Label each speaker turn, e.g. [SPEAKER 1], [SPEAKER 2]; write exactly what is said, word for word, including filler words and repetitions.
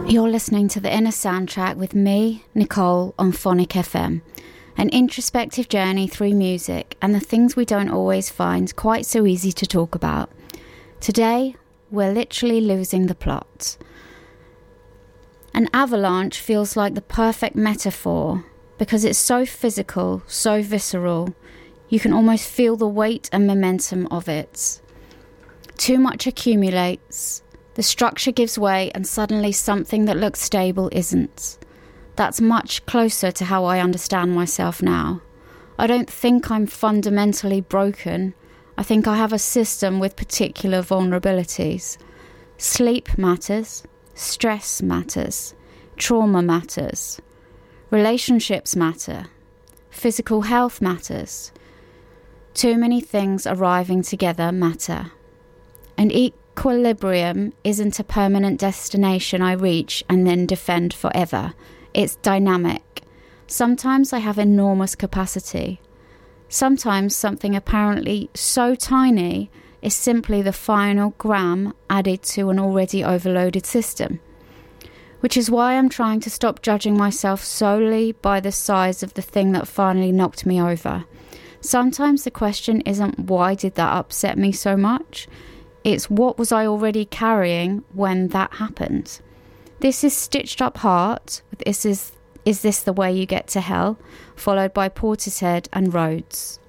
[SPEAKER 1] You're listening to The Inner Soundtrack with me, Nicole, on Phonic F M. An introspective journey through music and the things we don't always find quite so easy to talk about. Today, we're literally losing the plot. An avalanche feels like the perfect metaphor because it's so physical, so visceral. You can almost feel the weight and momentum of it. Too much accumulates. The structure gives way and suddenly something that looks stable isn't. That's much closer to how I understand myself now. I don't think I'm fundamentally broken. I think I have a system with particular vulnerabilities. Sleep matters. Stress matters. Trauma matters. Relationships matter. Physical health matters. Too many things arriving together matter. And equilibrium isn't a permanent destination I reach and then defend forever. It's dynamic. Sometimes I have enormous capacity. Sometimes something apparently so tiny is simply the final gram added to an already overloaded system. Which is why I'm trying to stop judging myself solely by the size of the thing that finally knocked me over. Sometimes the question isn't why did that upset me so much? It's what was I already carrying when that happened? This is Stitched Up Heart. This is Is This the Way You Get to Hell? Followed by Portishead and Rhodes.